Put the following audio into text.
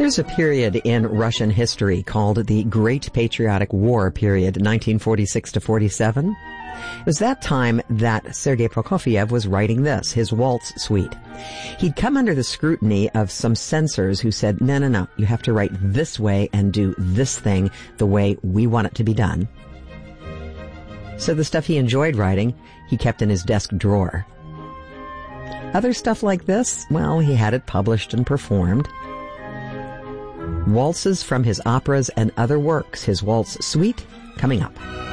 There's a period in Russian history called the Great Patriotic War period, 1946 to 47. It was that time that Sergei Prokofiev was writing this, his waltz suite. He'd come under the scrutiny of some censors who said, no, you have to write this way and do this thing the way we want it to be done. So the stuff he enjoyed writing, he kept in his desk drawer. Other stuff like this, well, he had it published and performed. Waltzes from his operas and other works, his waltz suite, coming up.